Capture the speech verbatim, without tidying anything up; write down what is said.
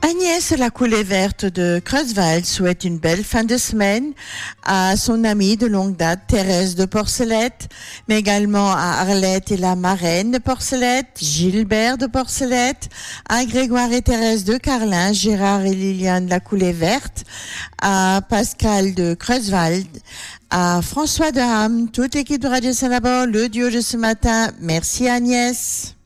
Agnès, la coulée verte de Creuswald, souhaite une belle fin de semaine à son amie de longue date, Thérèse de Porcelette, mais également à Arlette et la marraine de Porcelette, Gilbert de Porcelette, à Grégoire et Thérèse de Carlin, Gérard et Liliane de la coulée verte, à Pascal de Creuswald, à François de Ham, toute l'équipe de Radio Saint-Labor, le duo de ce matin. Merci Agnès.